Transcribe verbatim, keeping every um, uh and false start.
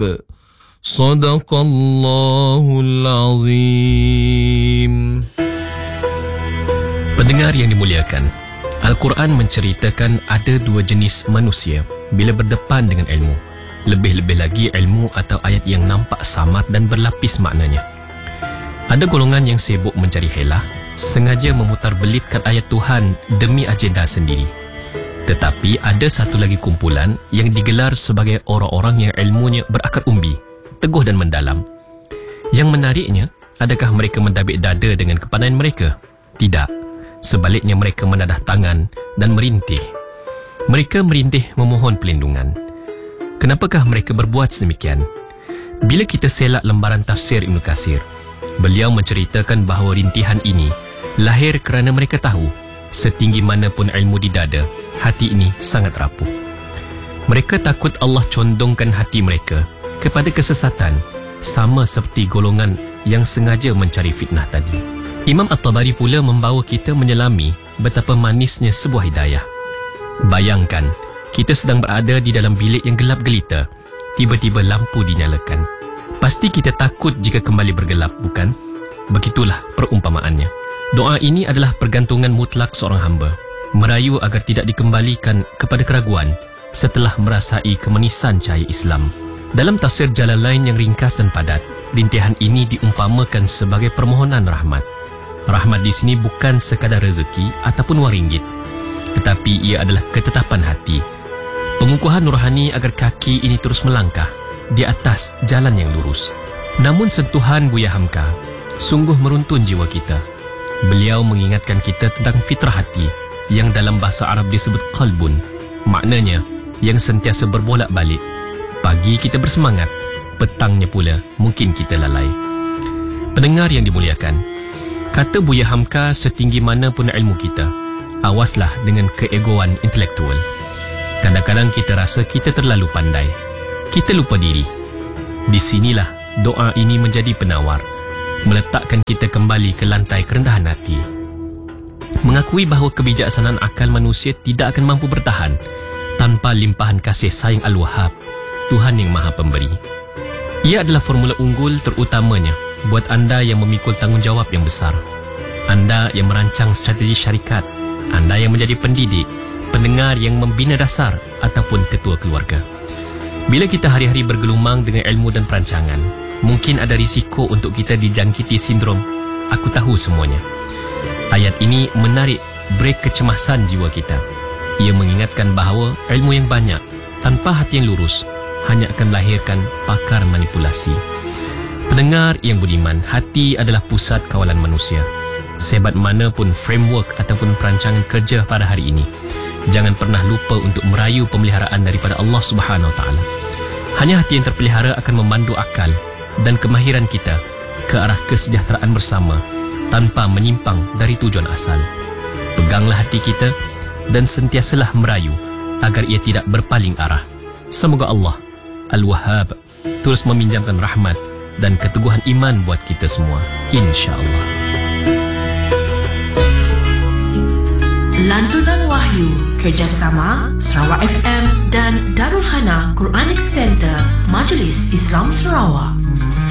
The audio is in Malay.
Sadaqallahul Azim. Pendengar yang dimuliakan, Al-Quran menceritakan ada dua jenis manusia bila berdepan dengan ilmu. Lebih-lebih lagi ilmu atau ayat yang nampak samar dan berlapis maknanya. Ada golongan yang sibuk mencari helah, sengaja memutar belitkan ayat Tuhan demi agenda sendiri. Tetapi ada satu lagi kumpulan yang digelar sebagai orang-orang yang ilmunya berakar umbi, teguh dan mendalam. Yang menariknya, adakah mereka mendabik dada dengan kepandaian mereka? Tidak. Sebaliknya mereka menadah tangan dan merintih. Mereka merintih memohon pelindungan. Kenapakah mereka berbuat sedemikian? Bila kita selak lembaran tafsir Ibn Katsir, beliau menceritakan bahawa rintihan ini lahir kerana mereka tahu setinggi manapun ilmu di dada, hati ini sangat rapuh. Mereka takut Allah condongkan hati mereka kepada kesesatan, sama seperti golongan yang sengaja mencari fitnah tadi. Imam At-Tabari pula membawa kita menyelami betapa manisnya sebuah hidayah. Bayangkan, kita sedang berada di dalam bilik yang gelap gelita, tiba-tiba lampu dinyalakan. Pasti kita takut jika kembali bergelap, bukan? Begitulah perumpamaannya. Doa ini adalah pergantungan mutlak seorang hamba, merayu agar tidak dikembalikan kepada keraguan setelah merasai kemanisan cahaya Islam. Dalam tafsir Jalalain yang ringkas dan padat, rintihan ini diumpamakan sebagai permohonan rahmat. Rahmat di sini bukan sekadar rezeki ataupun wang ringgit, tetapi ia adalah ketetapan hati, pengukuhan nurhani agar kaki ini terus melangkah di atas jalan yang lurus. Namun sentuhan Buya Hamka sungguh meruntun jiwa kita. Beliau mengingatkan kita tentang fitrah hati yang dalam bahasa Arab disebut qalbun. Maknanya yang sentiasa berbolak-balik. Pagi kita bersemangat, petangnya pula mungkin kita lalai. Pendengar yang dimuliakan, kata Buya Hamka, setinggi mana pun ilmu kita, awaslah dengan keegoan intelektual. Kadang-kadang kita rasa kita terlalu pandai, kita lupa diri. Di sinilah doa ini menjadi penawar, meletakkan kita kembali ke lantai kerendahan hati. Mengakui bahawa kebijaksanaan akal manusia tidak akan mampu bertahan tanpa limpahan kasih sayang Al-Wahhab, Tuhan yang Maha Pemberi. Ia adalah formula unggul terutamanya buat anda yang memikul tanggungjawab yang besar. Anda yang merancang strategi syarikat, anda yang menjadi pendidik, pendengar yang membina dasar ataupun ketua keluarga. Bila kita hari-hari bergelumang dengan ilmu dan perancangan, mungkin ada risiko untuk kita dijangkiti sindrom aku tahu semuanya. Ayat ini menarik brek kecemasan jiwa kita. Ia mengingatkan bahawa ilmu yang banyak tanpa hati yang lurus hanya akan melahirkan pakar manipulasi. Pendengar yang budiman, hati adalah pusat kawalan manusia. Sehebat mana pun framework ataupun perancangan kerja pada hari ini, jangan pernah lupa untuk merayu pemeliharaan daripada Allah Subhanahu Wa Taala. Hanya hati yang terpelihara akan memandu akal dan kemahiran kita ke arah kesejahteraan bersama tanpa menyimpang dari tujuan asal. Peganglah hati kita dan sentiasalah merayu agar ia tidak berpaling arah. Semoga Allah Al-Wahhab terus meminjamkan rahmat dan keteguhan iman buat kita semua, insya-Allah. Lantunan Wahyu kerjasama Sarawak F M dan Darul Hana Quranic Center Majlis Islam Sarawak.